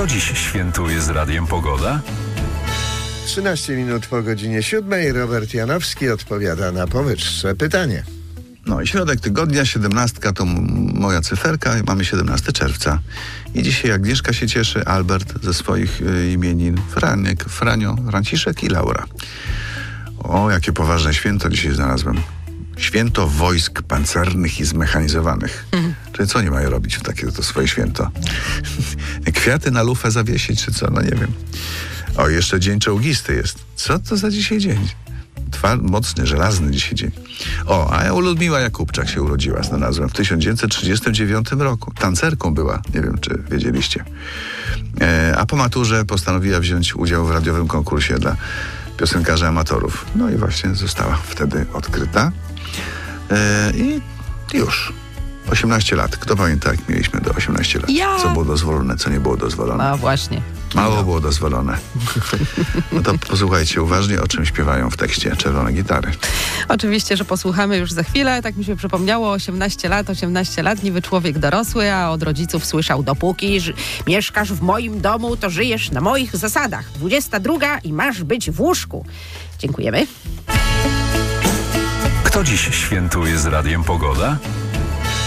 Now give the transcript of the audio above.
Kto dziś świętuje z Radiem Pogoda? 13 minut po godzinie 7. Robert Janowski odpowiada na powyższe pytanie. No i środek tygodnia, 17 to moja cyferka, mamy 17 czerwca. I dzisiaj Agnieszka się cieszy, Albert ze swoich imienin, Franiek, Franio, Franciszek i Laura. O, jakie poważne święto dzisiaj znalazłem. Święto wojsk pancernych i zmechanizowanych. Czyli co oni mają robić w takie to swoje święto? Kwiaty na lufę zawiesić, czy co? No nie wiem. O, jeszcze dzień czołgisty jest. Co to za dzisiaj dzień? Mocny, żelazny dzisiaj dzień. O, a Ludmiła Jakubczak się urodziła, znalazłem, w 1939 roku. Tancerką była, nie wiem, czy wiedzieliście. A po maturze postanowiła wziąć udział w radiowym konkursie dla piosenkarzy amatorów. No i właśnie została wtedy odkryta. I już. 18 lat. Kto pamięta, jak mieliśmy do 18 lat? Ja. Co było dozwolone, co nie było dozwolone? A właśnie. Mało było dozwolone. No to posłuchajcie uważnie, o czym śpiewają w tekście Czerwone Gitary. Oczywiście, że posłuchamy już za chwilę. Tak mi się przypomniało, 18 lat, niby człowiek dorosły, a od rodziców słyszał: dopóki mieszkasz w moim domu, to żyjesz na moich zasadach. 22 i masz być w łóżku. Dziękujemy. Kto dziś świętuje z Radiem Pogoda?